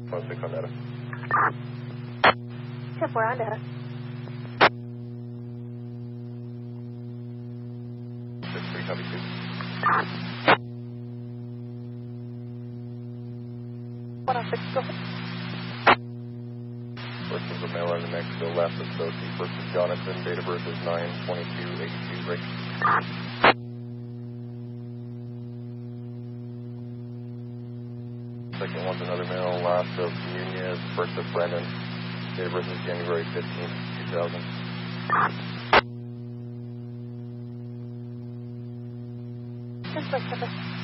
16 on data. 10-4 on data. 6-3, copy 2. 106, go ahead. First is a male in the next to the left of Sophie. First is Jonathan. Date of birth is 9/22/82. Right. Second one's another male. Last of Nunez. First of Brennan. Date of birth is January 15th, 2000. 10-4,